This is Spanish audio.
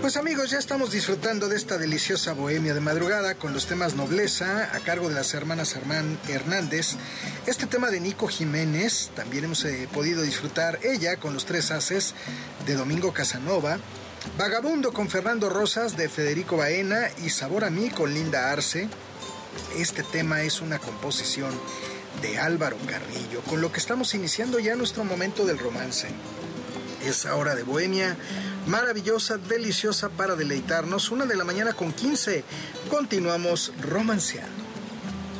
Pues amigos, ya estamos disfrutando de esta deliciosa bohemia de madrugada con los temas Nobleza a cargo de las hermanas Hernández. Este tema de Nico Jiménez, también hemos podido disfrutar ella con los Tres Haces de Domingo Casanova. Vagabundo con Fernando Rosas de Federico Baena y Sabor a mí con Linda Arce. Este tema es una composición de Álvaro Carrillo, con lo que estamos iniciando ya nuestro momento del romance. Esa hora de bohemia maravillosa, deliciosa para deleitarnos. 1:15 a.m. Continuamos romanceando.